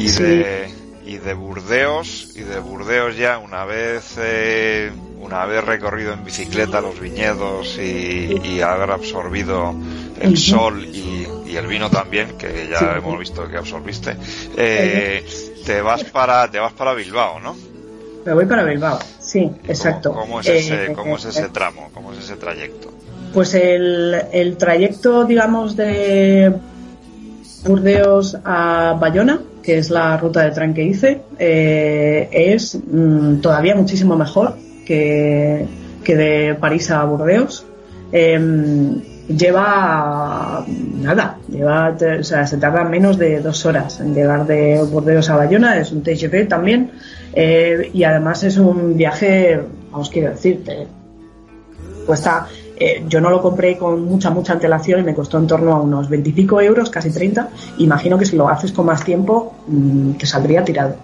Sí. Y de Burdeos ya una vez recorrido en bicicleta los viñedos y haber absorbido el sol y el vino también, que ya hemos visto que absorbiste, te vas para Bilbao, ¿no? Me voy para Bilbao, sí, exacto. ¿Cómo es ese tramo? ¿Cómo es ese trayecto? Pues el trayecto, digamos, de Burdeos a Bayona, que es la ruta de tren que hice, es todavía muchísimo mejor que de París a Burdeos. Se tarda menos de 2 horas en llegar de Burdeos a Bayona. Es un TGV también, y además es un viaje, quiero decirte, cuesta. Yo no lo compré con mucha antelación y me costó en torno a unos 20 y pico euros, casi 30. Imagino que si lo haces con más tiempo te saldría tirado.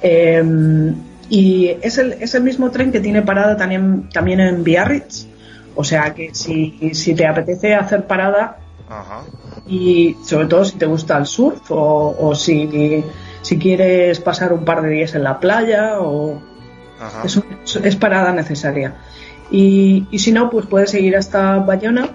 Y es el mismo tren que tiene parada también en Biarritz. O sea que si te apetece hacer parada, ajá, y sobre todo si te gusta el surf o si quieres pasar un par de días en la playa, es parada necesaria. Y si no, pues puedes seguir hasta Bayona,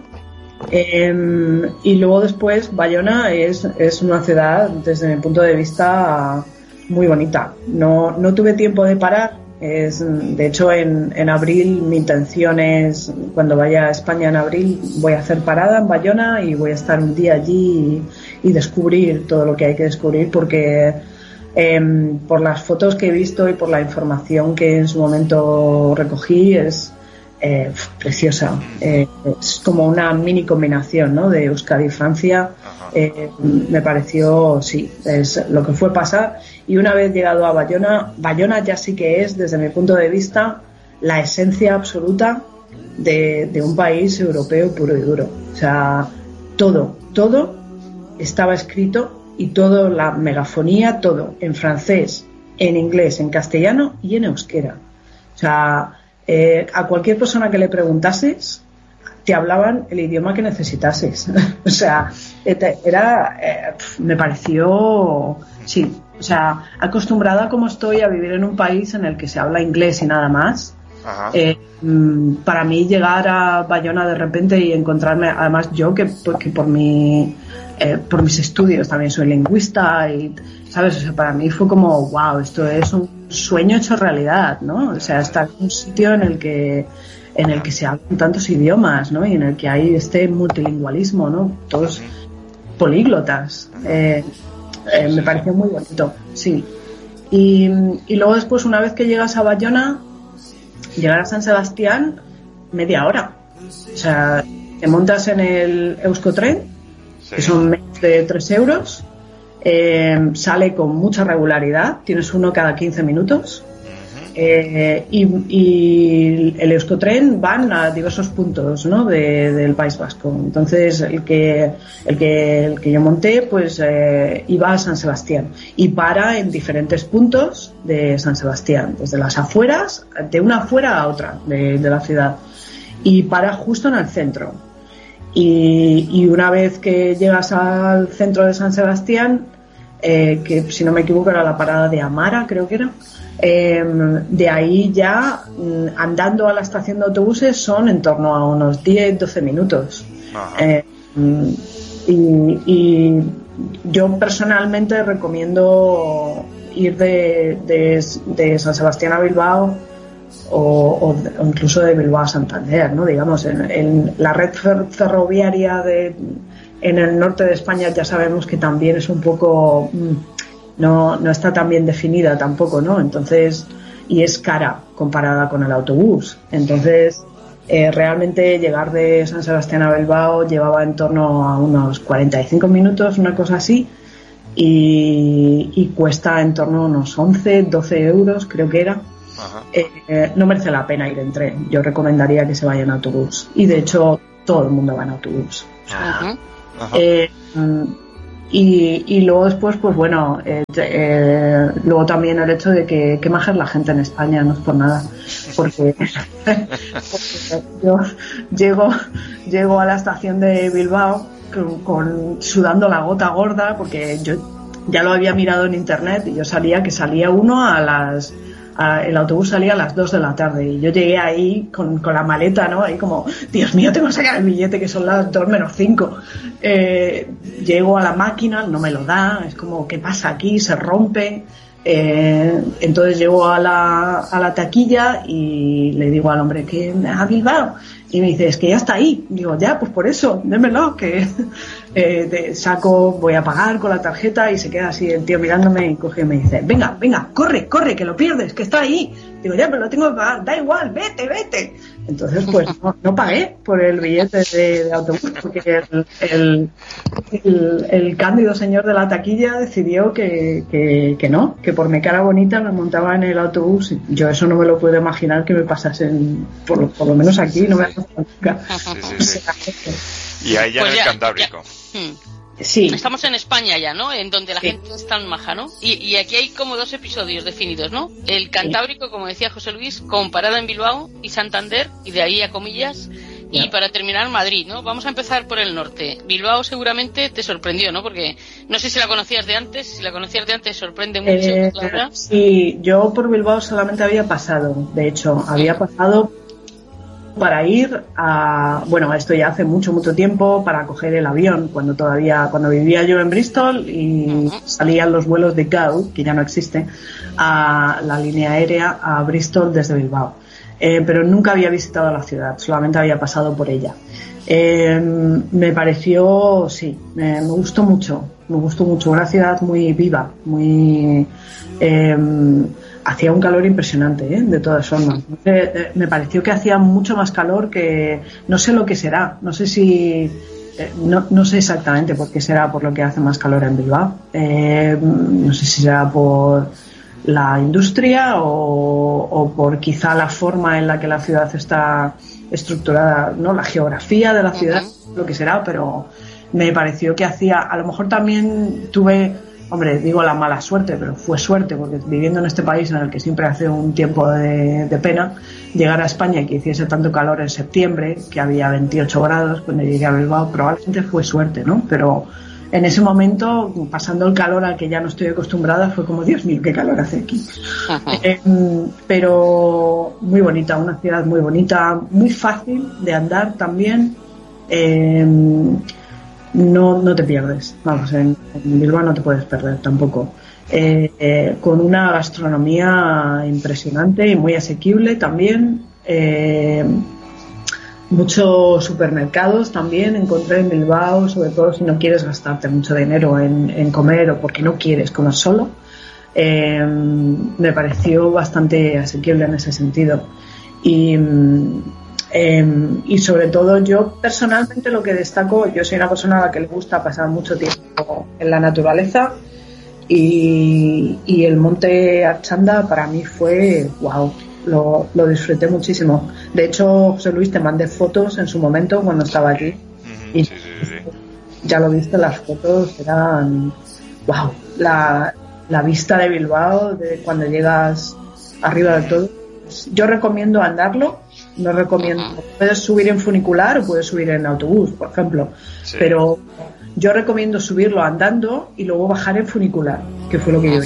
y luego después Bayona es una ciudad, desde mi punto de vista, muy bonita. No tuve tiempo de parar. De hecho, en abril mi intención es, cuando vaya a España en abril, voy a hacer parada en Bayona y voy a estar un día allí y descubrir todo lo que hay que descubrir, porque por las fotos que he visto y por la información que en su momento recogí, es preciosa. Es como una mini combinación, ¿no?, de Euskadi y Francia. Me pareció, sí, es lo que fue pasar. Y una vez llegado a Bayona ya sí que es, desde mi punto de vista, la esencia absoluta de un país europeo puro y duro. O sea, todo estaba escrito, y todo, la megafonía, todo en francés, en inglés, en castellano y en euskera. O sea, a cualquier persona que le preguntases, te hablaban el idioma que necesitases. O sea, me pareció, sí, o sea, acostumbrada como estoy a vivir en un país en el que se habla inglés y nada más. Para mí llegar a Bayona de repente y encontrarme, además yo que por mis estudios también soy lingüista, y sabes, o sea, para mí fue como wow, esto es un sueño hecho realidad, ¿no? O sea, estar en un sitio en el que se hablan tantos idiomas, ¿no? Y en el que hay este multilingüismo, ¿no? Todos políglotas. Me pareció muy bonito, sí. Y luego después, una vez que llegas a Bayona, llegar a San Sebastián, media hora. O sea, te montas en el Euskotren, que son menos de 3 euros, sale con mucha regularidad, tienes uno cada 15 minutos, y el Euskotren van a diversos puntos, ¿no?, del País Vasco. Entonces el que yo monté, pues iba a San Sebastián y para en diferentes puntos de San Sebastián, desde las afueras, de una afuera a otra de la ciudad, y para justo en el centro. Y una vez que llegas al centro de San Sebastián, que si no me equivoco era la parada de Amara, creo que era, de ahí ya andando a la estación de autobuses son en torno a unos 10-12 minutos. Y yo personalmente recomiendo ir de San Sebastián a Bilbao, o incluso de Bilbao a Santander, ¿no? Digamos, en la red ferroviaria en el norte de España ya sabemos que también es un poco no está tan bien definida tampoco, ¿no? Entonces, y es cara comparada con el autobús. Entonces, realmente llegar de San Sebastián a Bilbao llevaba en torno a unos 45 minutos, una cosa así, y cuesta en torno a unos 11-12 euros, creo que era. No merece la pena ir en tren. Yo recomendaría que se vaya en autobús, y de hecho todo el mundo va en autobús. Y luego después, pues bueno, luego también el hecho de que maja es la gente en España, no es por nada, porque yo llego a la estación de Bilbao sudando la gota gorda, porque yo ya lo había mirado en internet y yo salía uno el autobús salía a las 2 de la tarde y yo llegué ahí con la maleta, ¿no? Ahí como, Dios mío, tengo que sacar el billete, que son las 2 menos 5. Llego a la máquina, no me lo da, es como, ¿qué pasa aquí? Se rompe. Entonces llego a la taquilla y le digo al hombre que a Bilbao, y me dice, es que ya está ahí. Digo, ya, pues por eso, démelo, que voy a pagar con la tarjeta, y se queda así el tío mirándome y coge y me dice, venga, corre, que lo pierdes, que está ahí. Digo, ya, pero lo tengo que pagar, da igual, vete. Entonces, pues no pagué por el billete de autobús, porque el cándido señor de la taquilla decidió que no, que por mi cara bonita me montaba en el autobús. Yo eso no me lo puedo imaginar que me pasase, por lo menos aquí, no me ha pasado nunca. Sí. Y ahí ya pues en el Cantábrico. Sí. Estamos en España ya, ¿no? En donde la gente es tan maja, ¿no? Y aquí hay como 2 episodios definidos, ¿no? El Cantábrico, como decía José Luis, con parada en Bilbao y Santander, y de ahí a Comillas, y para terminar Madrid, ¿no? Vamos a empezar por el norte. Bilbao seguramente te sorprendió, ¿no? Porque no sé si la conocías de antes, sorprende mucho, Laura. Sí, yo por Bilbao solamente había pasado, de hecho, para ir esto ya hace mucho tiempo, para coger el avión, cuando vivía yo en Bristol y salían los vuelos de GO, que ya no existe, a la línea aérea a Bristol desde Bilbao. Pero nunca había visitado la ciudad, solamente había pasado por ella. Me pareció, me gustó mucho, una ciudad muy viva, muy... hacía un calor impresionante, de todas formas. Me pareció que hacía mucho más calor que... No sé lo que será, no sé si... no sé exactamente por qué será por lo que hace más calor en Bilbao. No sé si será por la industria o por quizá la forma en la que la ciudad está estructurada, ¿no? La geografía de la ciudad, lo que será, pero me pareció que hacía... A lo mejor también tuve... Hombre, digo la mala suerte, pero fue suerte, porque viviendo en este país en el que siempre hace un tiempo de pena, llegar a España y que hiciese tanto calor en septiembre, que había 28 grados cuando llegué a Bilbao, probablemente fue suerte, ¿no? Pero en ese momento, pasando el calor al que ya no estoy acostumbrada, fue como, Dios mío, qué calor hace aquí. Pero muy bonita, una ciudad muy bonita, muy fácil de andar también. No te pierdes, vamos, en Bilbao no te puedes perder tampoco. Con una gastronomía impresionante y muy asequible también. Muchos supermercados también encontré en Bilbao, sobre todo si no quieres gastarte mucho dinero en comer o porque no quieres comer solo. Me pareció bastante asequible en ese sentido. Y sobre todo yo personalmente lo que destaco, yo soy una persona a la que le gusta pasar mucho tiempo en la naturaleza, y el monte Archanda para mí fue wow, lo disfruté muchísimo. De hecho, José Luis, te mandé fotos en su momento cuando estaba allí y ya lo viste, las fotos eran wow, la vista de Bilbao cuando llegas arriba del todo. Yo recomiendo andarlo. No recomiendo, puedes subir en funicular o puedes subir en autobús, por ejemplo, pero yo recomiendo subirlo andando y luego bajar en funicular, que fue lo que yo hice.